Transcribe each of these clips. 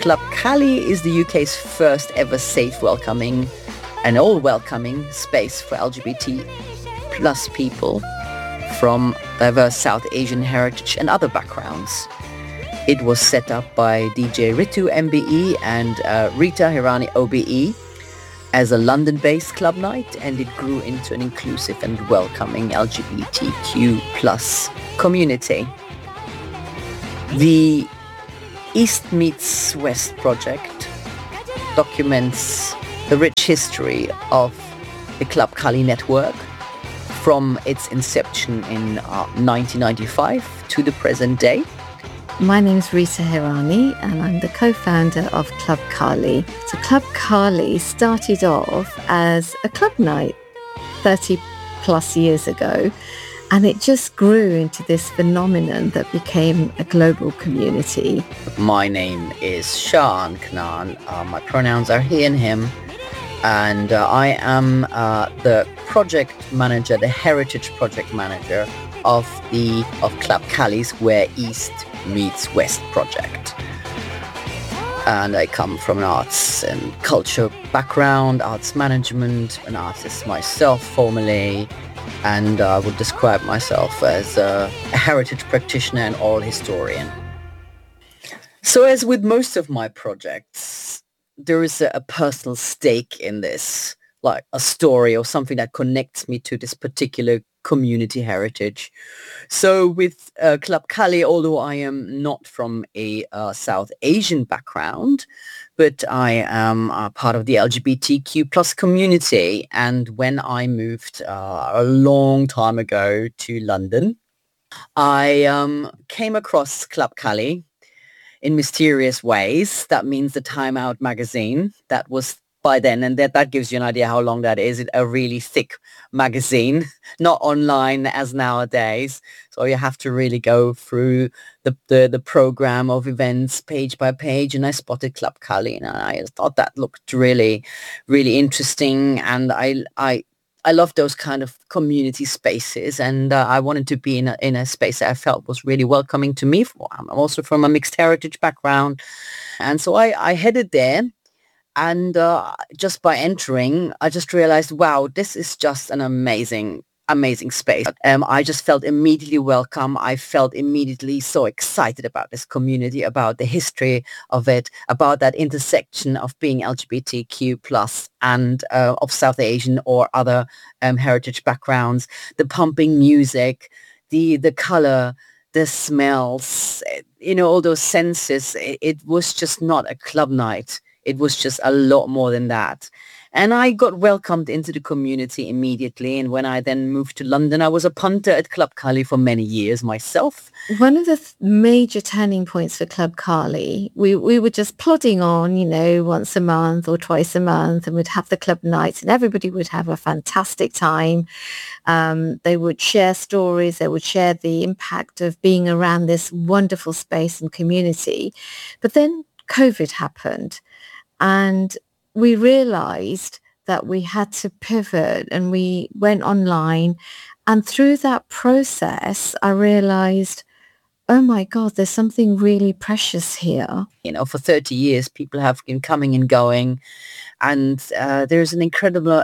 Club Cali is the UK's first ever safe, welcoming and all-welcoming space for LGBT plus people from diverse South Asian heritage and other backgrounds. It was set up by DJ Ritu MBE and Rita Hirani OBE as a London-based club night, and it grew into an inclusive and welcoming LGBTQ plus community. The East Meets West project documents the rich history of the Club Cali network from its inception in 1995 to the present day. My name is Rita Hirani and I'm the co-founder of Club Cali. So Club Cali started off as a club night 30 plus years ago, and it just grew into this phenomenon that became a global community. My name is Sean Knan. My pronouns are he and him. And I am the project manager, the heritage project manager of Club Cali's Where East Meets West project. And I come from an arts and culture background, arts management, an artist myself formerly, and I would describe myself as a heritage practitioner and oral historian. So as with most of my projects, there is a personal stake in this, like a story or something that connects me to this particular community heritage. So with Club Cali, although I am not from a South Asian background, but I am part of the LGBTQ plus community. And when I moved a long time ago to London, I came across Club Cali in mysterious ways. That means the Time Out magazine that was by then, and that gives you an idea how long that is, a really thick magazine, not online as nowadays. So you have to really go through the program of events page by page, and I spotted Club Cali and I thought that looked really, really interesting, and I love those kind of community spaces, and I wanted to be in a space that I felt was really welcoming to me. I'm also from a mixed heritage background, and so I headed there, and just by entering, I just realized, wow, this is just an amazing space. I just felt immediately welcome. I felt immediately so excited about this community, about the history of it, about that intersection of being LGBTQ plus and of South Asian or other heritage backgrounds, the pumping music, the color, the smells, all those senses. It was just not a club night. It was just a lot more than that. And I got welcomed into the community immediately. And when I then moved to London, I was a punter at Club Cali for many years myself. One of the major turning points for Club Cali, we were just plodding on, once a month or twice a month, and we'd have the club nights and everybody would have a fantastic time. They would share stories. They would share the impact of being around this wonderful space and community. But then COVID happened. And we realized that we had to pivot, and we went online. And through that process, I realized, oh my God, there's something really precious here. For 30 years, people have been coming and going, and there's an incredible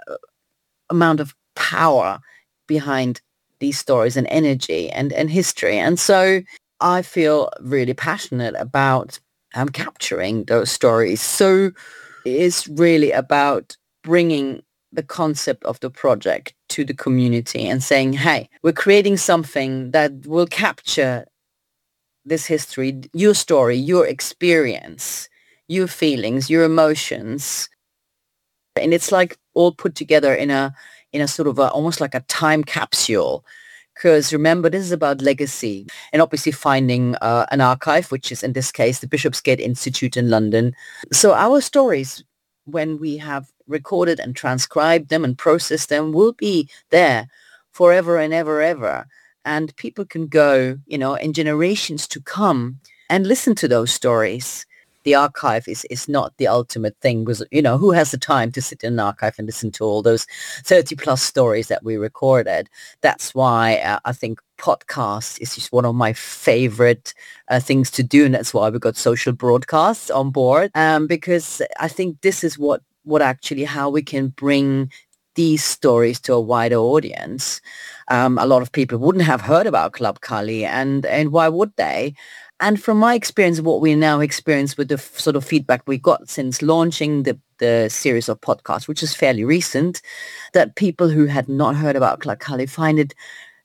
amount of power behind these stories and energy and history. And so I feel really passionate about capturing those stories. So it's really about bringing the concept of the project to the community and saying, hey, we're creating something that will capture this history, your story, your experience, your feelings, your emotions. And it's like all put together in a sort of almost like a time capsule. Because remember, this is about legacy and obviously finding an archive, which is in this case the Bishopsgate Institute in London. So our stories, when we have recorded and transcribed them and processed them, will be there forever and ever. And people can go, in generations to come and listen to those stories. the archive is not the ultimate thing, because, who has the time to sit in an archive and listen to all those 30 plus stories that we recorded? That's why I think podcast is just one of my favorite things to do, and that's why we got social broadcasts on board, because I think this is what actually how we can bring these stories to a wider audience. A lot of people wouldn't have heard about Club Cali, and why would they? And from my experience, what we now experience with the sort of feedback we got since launching the series of podcasts, which is fairly recent, that people who had not heard about Club Cali find it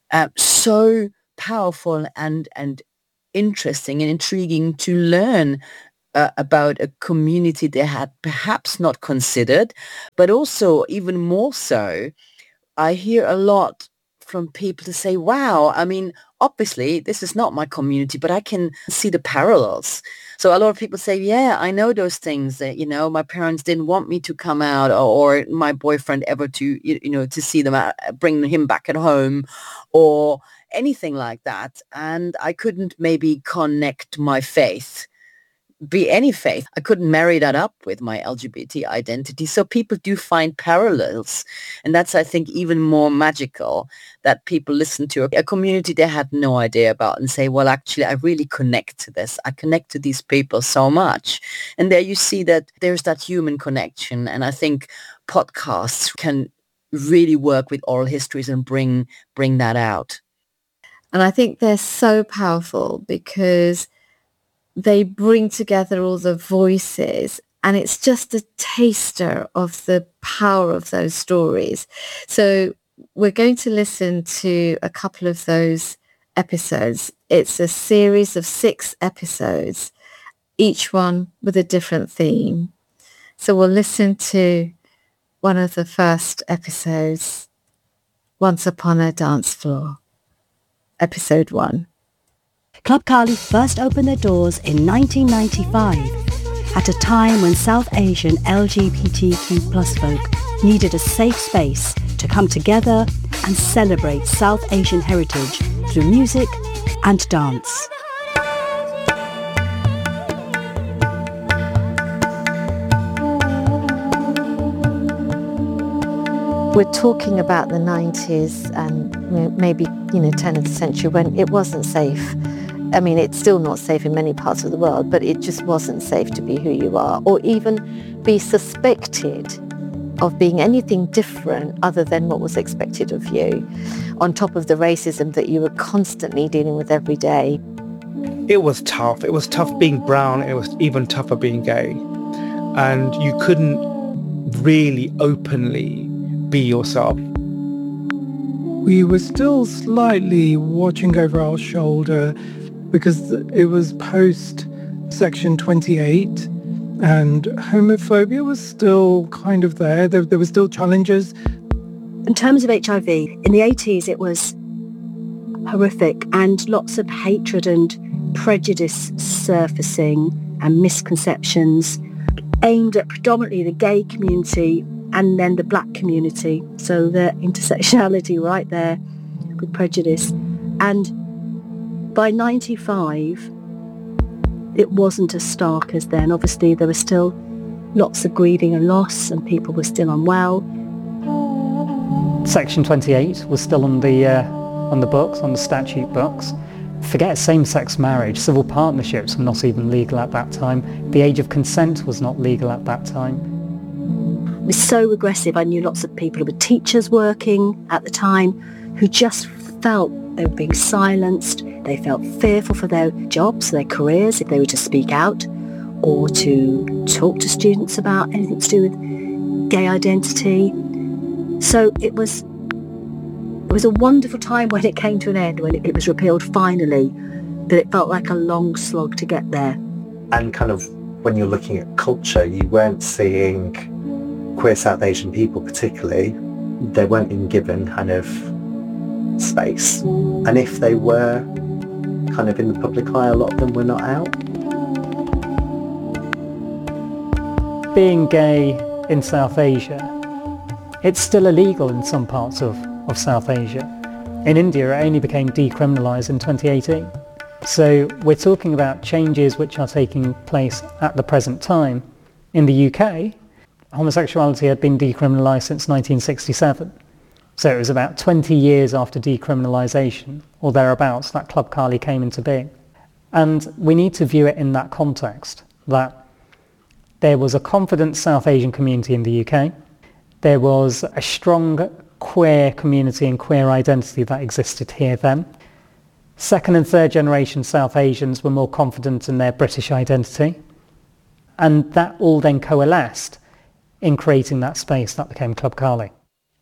so powerful and interesting and intriguing to learn about a community they had perhaps not considered. But also, even more so, I hear a lot from people to say, wow, I mean, obviously this is not my community, but I can see the parallels. So a lot of people say, yeah, I know those things that, my parents didn't want me to come out, or my boyfriend ever to, to see them, bring him back at home, or anything like that. And I couldn't maybe connect my faith, be any faith. I couldn't marry that up with my LGBT identity. So people do find parallels. And that's, I think, even more magical, that people listen to a community they had no idea about and say, well, actually, I really connect to this. I connect to these people so much. And there you see that there's that human connection. And I think podcasts can really work with oral histories and bring that out. And I think they're so powerful because they bring together all the voices, and it's just a taster of the power of those stories. So we're going to listen to a couple of those episodes. It's a series of 6 episodes, each one with a different theme. So we'll listen to one of the first episodes, Once Upon a Dance Floor, episode 1. Club Cali first opened their doors in 1995, at a time when South Asian LGBTQ+ folk needed a safe space to come together and celebrate South Asian heritage through music and dance. We're talking about the 90s and maybe, turn of the century when it wasn't safe. I mean, it's still not safe in many parts of the world, but it just wasn't safe to be who you are, or even be suspected of being anything different other than what was expected of you, on top of the racism that you were constantly dealing with every day. It was tough. It was tough being brown. It was even tougher being gay. And you couldn't really openly be yourself. We were still slightly watching over our shoulder because it was post Section 28 and homophobia was still kind of there. There were still challenges. In terms of HIV, in the 80s it was horrific, and lots of hatred and prejudice surfacing and misconceptions aimed at predominantly the gay community and then the black community. So the intersectionality right there with prejudice. And by 95, it wasn't as stark as then. Obviously, there was still lots of grieving and loss, and people were still unwell. Section 28 was still on the books, on the statute books. Forget same-sex marriage. Civil partnerships were not even legal at that time. The age of consent was not legal at that time. It was so regressive. I knew lots of people who were teachers working at the time who just felt they were being silenced. They felt fearful for their jobs, their careers, if they were to speak out or to talk to students about anything to do with gay identity. So it was a wonderful time when it came to an end, when it was repealed finally, but it felt like a long slog to get there. And kind of when you're looking at culture, you weren't seeing queer South Asian people particularly. They weren't even given kind of space. And if they were kind of in the public eye, a lot of them were not out. Being gay in South Asia, it's still illegal in some parts of South Asia. In India, it only became decriminalised in 2018. So we're talking about changes which are taking place at the present time. In the UK, homosexuality had been decriminalised since 1967. So it was about 20 years after decriminalisation, or thereabouts, that Club Cali came into being. And we need to view it in that context, that there was a confident South Asian community in the UK. There was a strong queer community and queer identity that existed here then. Second and third generation South Asians were more confident in their British identity. And that all then coalesced in creating that space that became Club Cali.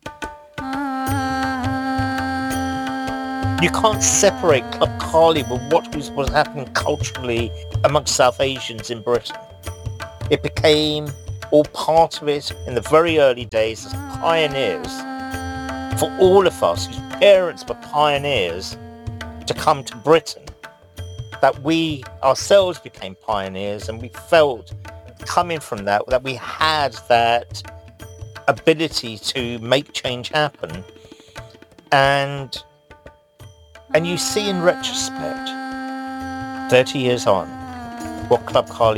You can't separate Club Cali with what was happening culturally amongst South Asians in Britain. It became all part of it in the very early days as pioneers for all of us whose parents were pioneers to come to Britain, that we ourselves became pioneers, and we felt coming from that we had that ability to make change happen. And you see in retrospect, 30 years on, what Club Cali